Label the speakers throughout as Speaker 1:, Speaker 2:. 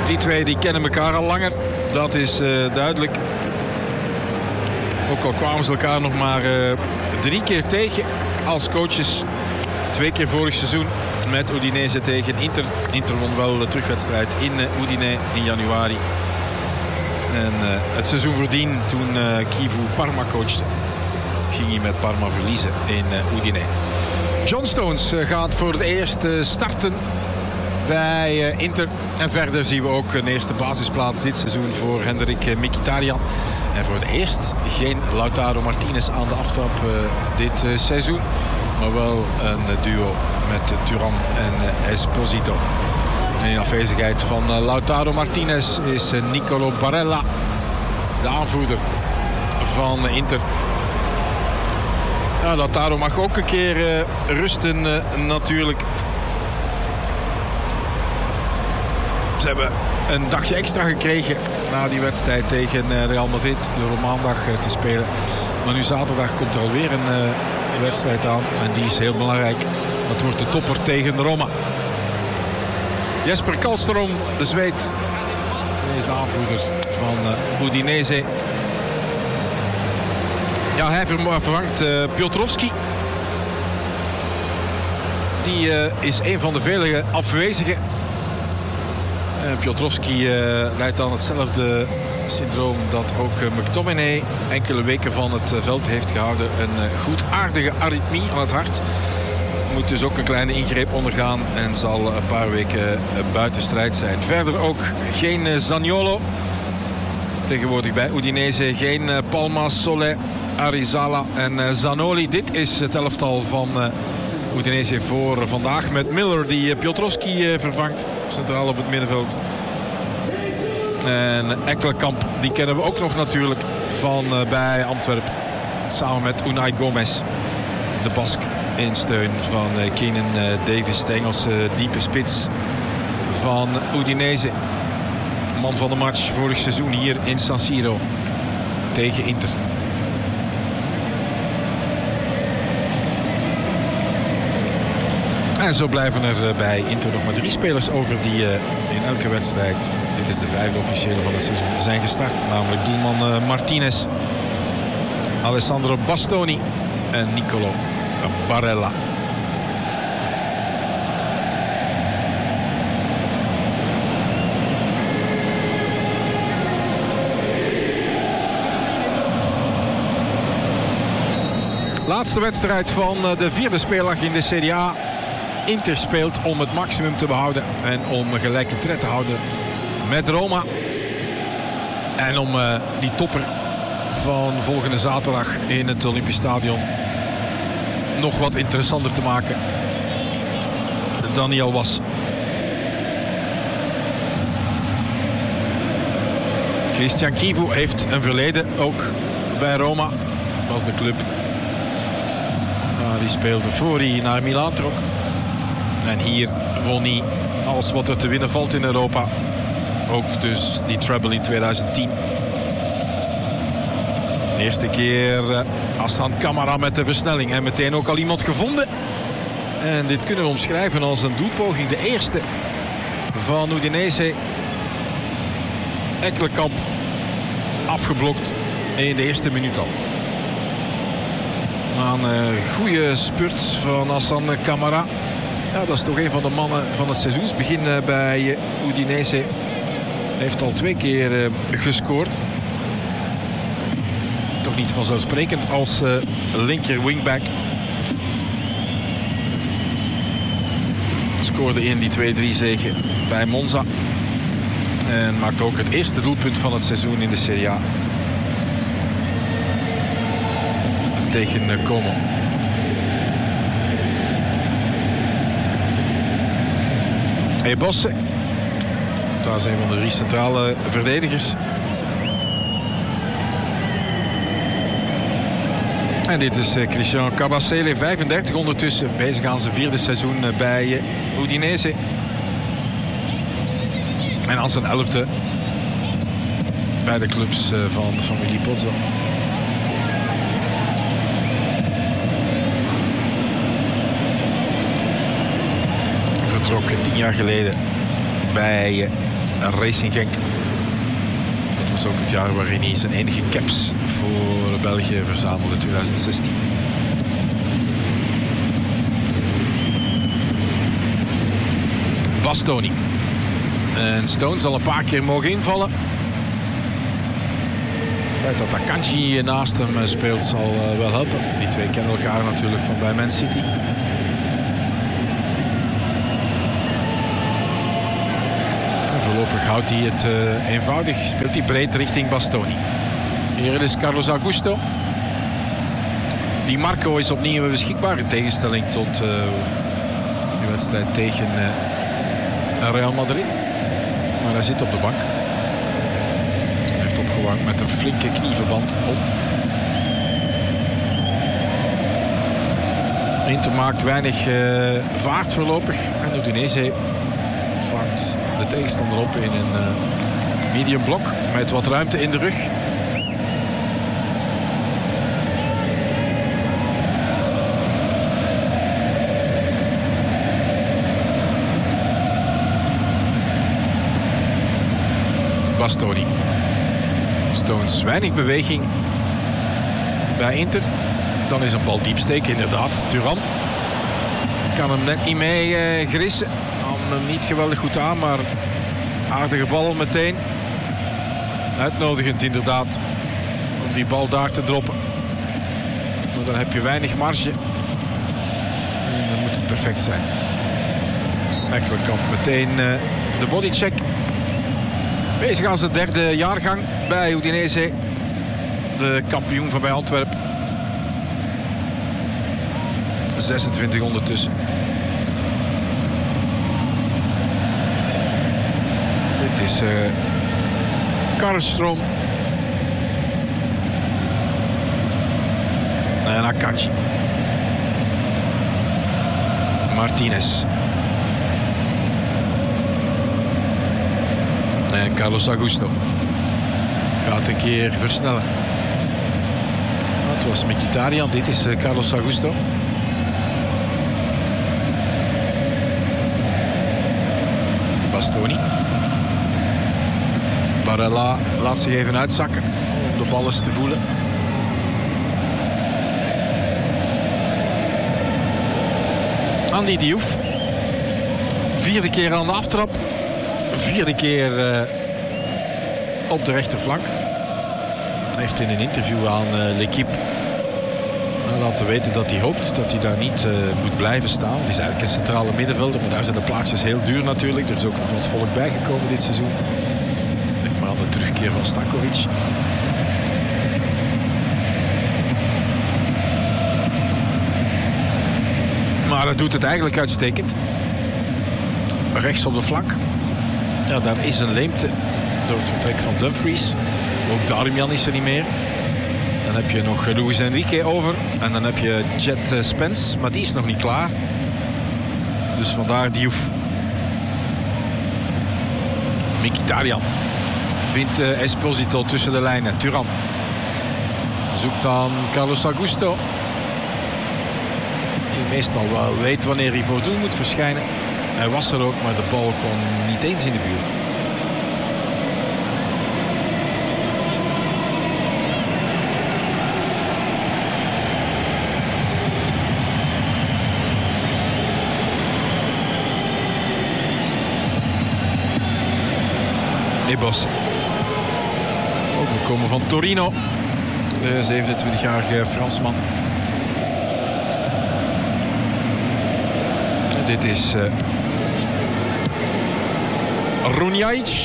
Speaker 1: Die twee die kennen elkaar al langer. Dat is duidelijk. Ook al kwamen ze elkaar nog maar 3 keer tegen als coaches. 2 keer vorig seizoen met Udinese tegen Inter. Inter won wel de terugwedstrijd in Udine in januari. En het seizoen voordien, toen Kivu Parma coachte, ging hij met Parma verliezen in Udine. John Stones gaat voor het eerst starten bij Inter. En verder zien we ook een eerste basisplaats dit seizoen voor Henrik Mkhitaryan. En voor het eerst geen Lautaro Martinez aan de aftrap dit seizoen. Maar wel een duo met Thuram en Esposito. In afwezigheid van Lautaro Martinez is Nicolo Barella de aanvoerder van Inter. Ja, Lautaro mag ook een keer rusten natuurlijk. Ze hebben een dagje extra gekregen na die wedstrijd tegen Real Madrid door op maandag te spelen. Maar nu zaterdag komt er alweer een wedstrijd aan en die is heel belangrijk. Dat wordt de topper tegen Roma. Jesper Karlström, de Zweed, is de aanvoerder van Udinese. Ja, hij vervangt Piotrowski. Die is een van de vele afwezigen. Piotrowski leidt aan hetzelfde syndroom dat ook McTominay enkele weken van het veld heeft gehouden. Een goedaardige arythmie aan het hart. Moet dus ook een kleine ingreep ondergaan en zal een paar weken buiten strijd zijn. Verder ook geen Zaniolo. Tegenwoordig bij Udinese geen Palma, Solé, Arizala en Zanoli. Dit is het elftal van Udinese voor vandaag met Miller die Piotrowski vervangt. Centraal op het middenveld. En Ekkelenkamp, die kennen we ook nog natuurlijk van bij Antwerpen. Samen met Unai Gomez. De Bask in steun van Keenan Davis, de Engelse diepe spits van Udinese. Man van de match vorig seizoen hier in San Siro tegen Inter. En zo blijven er bij Inter nog maar 3 spelers over die in elke wedstrijd, dit is de 5e officiële van het seizoen, zijn gestart. Namelijk doelman Martinez, Alessandro Bastoni en Nicolo Barella. Laatste wedstrijd van de 4e speeldag in de Serie A. Inter speelt om het maximum te behouden en om gelijke tred te houden met Roma. En om die topper van volgende zaterdag in het Olympisch Stadion nog wat interessanter te maken dan hij al was. Christian Kivu heeft een verleden ook bij Roma. Dat was de club. Die speelde voor hij naar Milaan trok. En hier won hij alles wat er te winnen valt in Europa. Ook dus die treble in 2010. De eerste keer Hassan Kamara met de versnelling. En meteen ook al iemand gevonden. En dit kunnen we omschrijven als een doelpoging. De eerste van Udinese. Ekkelenkamp afgeblokt in de eerste minuut al. Een goede spurt van Hassan Kamara. Ja, dat is toch een van de mannen van het seizoensbegin bij Udinese. Hij heeft al 2 keer gescoord. Toch niet vanzelfsprekend als linker wingback. Scoorde in die 2-3 zege bij Monza. En maakte ook het eerste doelpunt van het seizoen in de Serie A. Tegen Como. Bosse. Dat is een van de 3 centrale verdedigers. En dit is Christian Kabasele, 35 ondertussen. Bezig aan zijn 4e seizoen bij Udinese. En aan zijn 11e bij de clubs van de familie Pozzo. Vertrok 10 jaar geleden bij Racing Genk. Dat was ook het jaar waarin hij zijn enige caps voor België verzamelde, 2016. Bastoni. En Stone zal een paar keer mogen invallen. Het feit dat Akanji naast hem speelt zal wel helpen. Die twee kennen elkaar natuurlijk van bij Man City. En voorlopig houdt hij het eenvoudig. Speelt hij breed richting Bastoni. Hier is Carlos Augusto. Die Marco is opnieuw beschikbaar in tegenstelling tot de wedstrijd tegen Real Madrid. Maar hij zit op de bank. Hij heeft opgewarmd met een flinke knieverband op. Inter maakt weinig vaart voorlopig. En Udinese vangt de tegenstander op in een medium blok met wat ruimte in de rug. Bastoni. Stones weinig beweging bij Inter. Dan is een bal diepsteek, inderdaad. Thuram kan hem net niet mee gerissen. Nam hem niet geweldig goed aan, maar aardige bal meteen. Uitnodigend inderdaad om die bal daar te droppen. Maar dan heb je weinig marge. En dan moet het perfect zijn. Ekkelenkamp meteen de bodycheck. Bezig aan zijn derde jaargang bij Udinese. De kampioen van bij Antwerpen. 26 ondertussen. Dit is Karlstroom. En Akanji. Martinez. En Carlos Augusto gaat een keer versnellen. Het was Mkhitaryan, dit is Carlos Augusto. Bastoni. Barella laat zich even uitzakken om de bal eens te voelen. Andy Diouf. Vierde keer aan de aftrap. Vierde keer op de rechterflank. Hij heeft in een interview aan L'Équipe laten weten dat hij hoopt dat hij daar niet moet blijven staan. Hij is eigenlijk een centrale middenvelder, maar daar zijn de plaatsjes heel duur natuurlijk. Er is ook nog wat volk bijgekomen dit seizoen. Denk maar aan de terugkeer van Stankovic. Maar hij doet het eigenlijk uitstekend. Rechts op de flank. Ja, daar is een leemte door het vertrek van Dumfries. Ook Darmian is er niet meer. Dan heb je nog Luis Enrique over. En dan heb je Jet Spence, maar die is nog niet klaar. Dus vandaar Diouf. Mkhitaryan vindt Esposito tussen de lijnen. Thuram zoekt dan Carlos Augusto. Die meestal wel weet wanneer hij voor doel moet verschijnen. Hij was er ook, maar de bal kwam niet eens in de buurt. Ebos. Overkomen van Torino. De 27-jarige Fransman. En dit is Runjaic.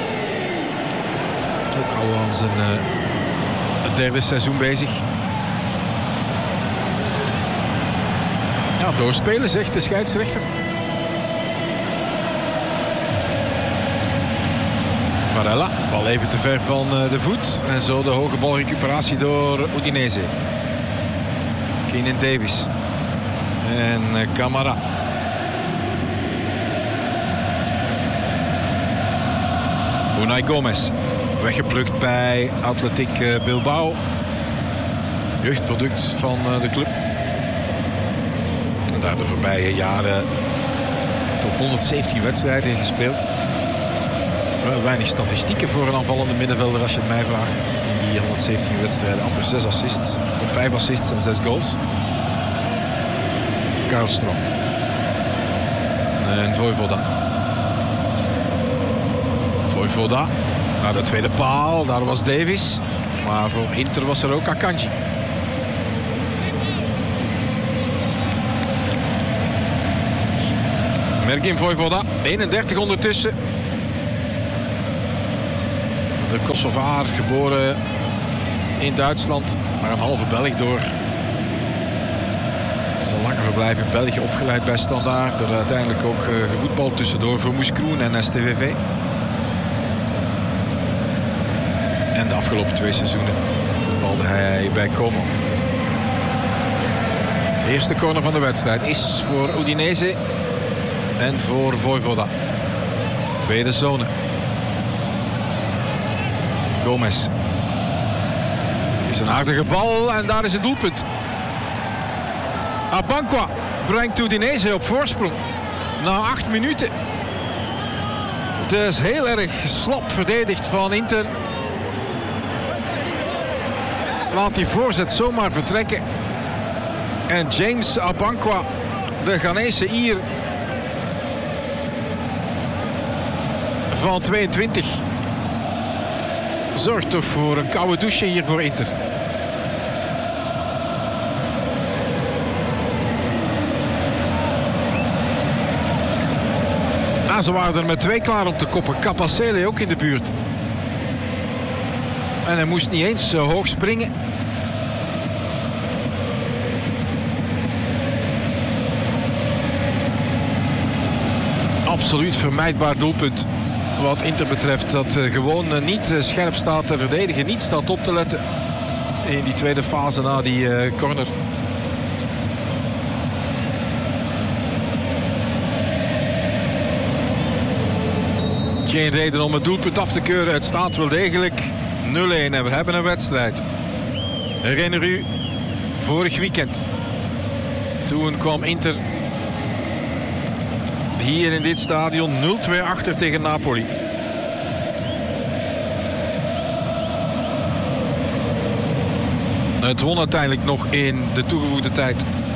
Speaker 1: Ook al aan zijn derde seizoen bezig. Ja, doorspelen zegt de scheidsrechter. Barella, bal even te ver van de voet. En zo de hoge balrecuperatie door Udinese. Keenan Davis. En Camara. Unai Gomez. Weggeplukt bij Athletic Bilbao. Jeugdproduct van de club. En daar de voorbije jaren toch 117 wedstrijden gespeeld. Weinig statistieken voor een aanvallende middenvelder als je het mij vraagt. In die 117 wedstrijden amper 6 assists. Of 5 assists en 6 goals. Karlström. En Vojvoda. Naar de tweede paal. Daar was Davies. Maar voor Inter was er ook Akanji. Mergin Vojvoda. 31 ondertussen. De Kosovaar, geboren in Duitsland, maar een halve Belg door zijn lange verblijf in België, opgeleid bij Standaard. Er uiteindelijk ook gevoetbald tussendoor voor Moes Kroen en STVV. En de afgelopen 2 seizoenen voetbalde hij bij Como. De eerste corner van de wedstrijd is voor Udinese en voor Vojvoda. Tweede zone. Gomez. Het is een aardige bal en daar is het doelpunt. Abanqua brengt Udinese op voorsprong. Na 8 minuten. Het is heel erg slap verdedigd van Inter. Laat die voorzet zomaar vertrekken. En James Abanqua, de Ghanese Ier van 22... zorgt toch voor een koude douche hier voor Inter. Ze waren er met 2 klaar om te koppen. Capacele ook in de buurt. En hij moest niet eens zo hoog springen. Absoluut vermijdbaar doelpunt. Wat Inter betreft, dat gewoon niet scherp staat te verdedigen. Niet staat op te letten in die tweede fase na die corner. Geen reden om het doelpunt af te keuren. Het staat wel degelijk 0-1 en we hebben een wedstrijd. Herinner u, vorig weekend. Toen kwam Inter hier in dit stadion 0-2 achter tegen Napoli. Het won uiteindelijk nog in de toegevoegde tijd.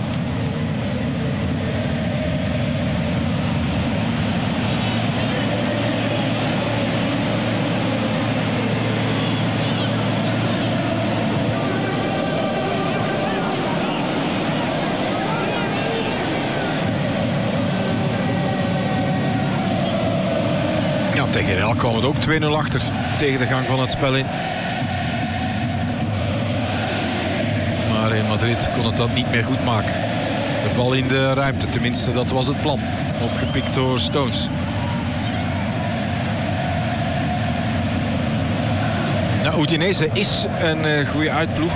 Speaker 1: Tegen Real kwam het ook 2-0 achter tegen de gang van het spel in. Maar in Madrid kon het dat niet meer goed maken. De bal in de ruimte, tenminste dat was het plan. Opgepikt door Stones. Nou, Udinese is een goede uitploeg.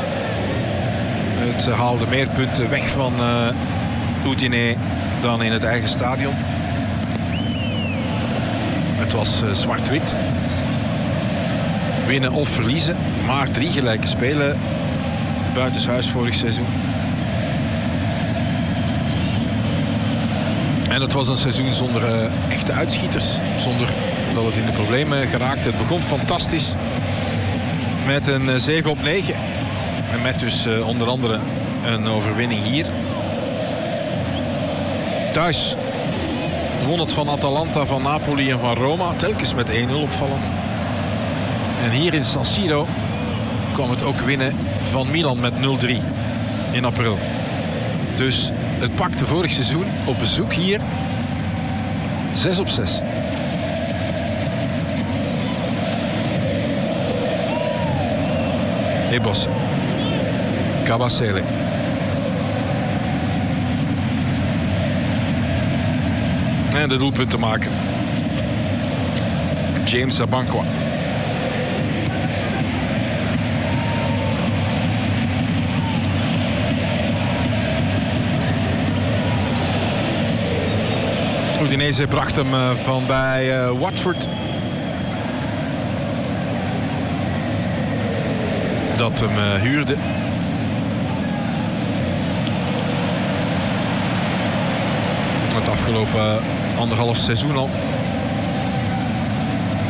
Speaker 1: Het haalde meer punten weg van Udine dan in het eigen stadion. Het was zwart-wit. Winnen of verliezen. Maar 3 gelijke spelen buitenshuis vorig seizoen. En het was een seizoen zonder echte uitschieters. Zonder dat het in de problemen geraakte. Het begon fantastisch. Met een 7-9. En met dus onder andere een overwinning hier. Thuis won het van Atalanta, van Napoli en van Roma. Telkens met 1-0 opvallend. En hier in San Siro kwam het ook winnen van Milan met 0-3 in april. Dus het pakte vorig seizoen op bezoek hier 6/6. Ebos. Cabacele. En de doelpunt te maken. James Abanqua. Udinese bracht hem van bij Watford. Dat hem huurde. Het afgelopen 1,5 seizoen al.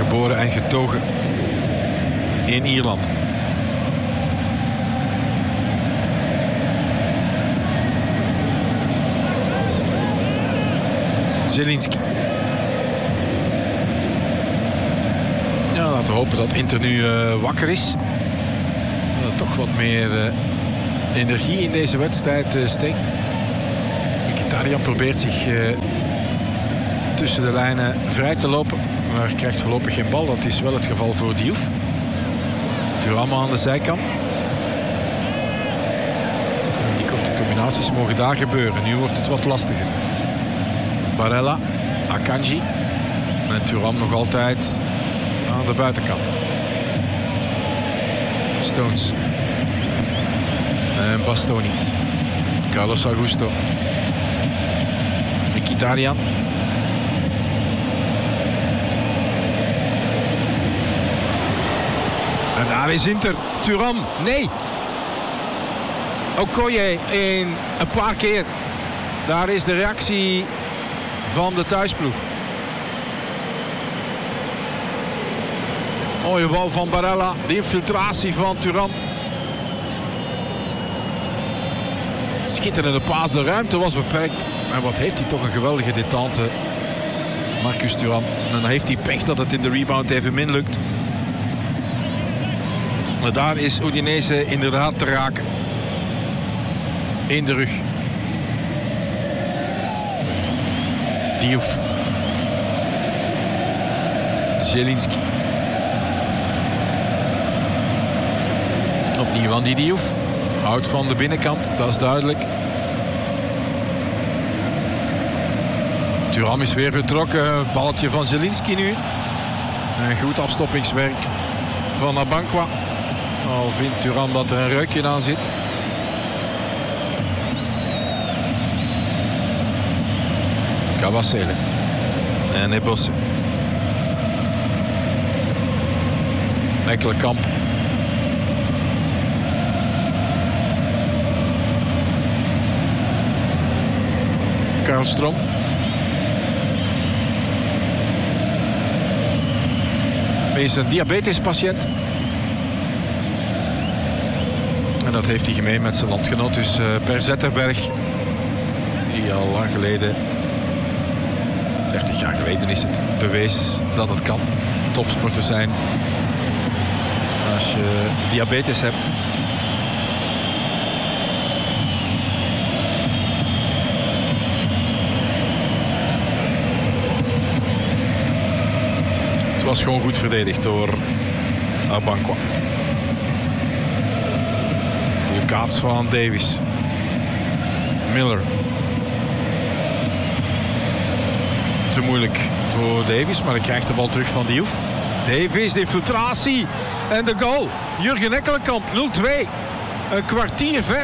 Speaker 1: Geboren en getogen in Ierland. Zielinski. Ja, laten we hopen dat Inter nu wakker is. Dat er toch wat meer energie in deze wedstrijd steekt. Mkhitaryan probeert zich tussen de lijnen vrij te lopen. Maar krijgt voorlopig geen bal. Dat is wel het geval voor Diouf. Thuram aan de zijkant. En die korte combinaties mogen daar gebeuren. Nu wordt het wat lastiger. Barella, Akanji. En Thuram nog altijd aan de buitenkant. Stones. En Bastoni. Carlos Augusto. Mkhitaryan. En daar is Inter. Thuram. Nee. Okoye een paar keer. Daar is de reactie van de thuisploeg. Mooie bal van Barella. De infiltratie van Thuram. Schitterende paas. De ruimte was beperkt. Maar wat heeft hij toch een geweldige detente. Marcus Thuram. En dan heeft hij pech dat het in de rebound even min lukt. Maar daar is Udinese inderdaad te raken. In de rug. Diouf. Zielinski. Opnieuw aan die Diouf. Houdt van de binnenkant, dat is duidelijk. Thuram is weer vertrokken. Balletje van Zielinski nu. En goed afstoppingswerk van Abanqua. Al vindt Thuram dat er een reukje aan zit. Kabasele. En Ebosse. Ekkelenkamp. Karlstrom. Hij is een diabetespatiënt. En dat heeft hij gemeen met zijn landgenoot. Dus Per Zetterberg. Die al lang geleden, 30 jaar geleden is het, bewees dat het kan. Topsporter zijn. Als je diabetes hebt. Het was gewoon goed verdedigd door Abanqua. Goeie kaats van Davies. Miller. Te moeilijk voor Davies, maar hij krijgt de bal terug van Diouf. Davies, de infiltratie en de goal. Jurgen Ekkelenkamp, 0-2. Een kwartier ver.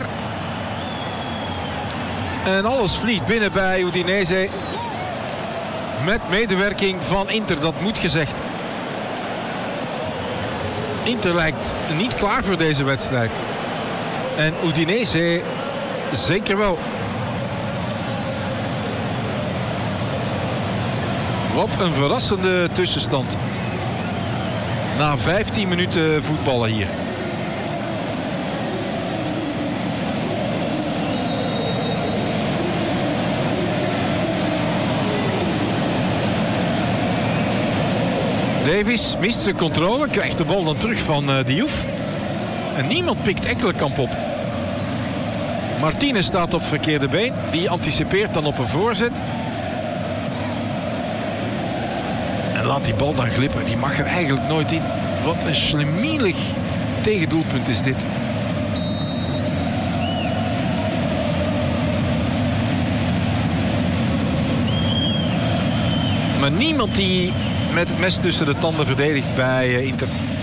Speaker 1: En alles vliegt binnen bij Udinese. Met medewerking van Inter, dat moet gezegd. Inter lijkt niet klaar voor deze wedstrijd. En Udinese zeker wel. Wat een verrassende tussenstand. Na 15 minuten voetballen hier. Davies mist zijn controle, krijgt de bal dan terug van Diouf. En niemand pikt Ekkelenkamp op. Martinez staat op het verkeerde been. Die anticipeert dan op een voorzet. En laat die bal dan glippen. Die mag er eigenlijk nooit in. Wat een slemielig tegendoelpunt is dit. Maar niemand die met het mes tussen de tanden verdedigt bij Inter.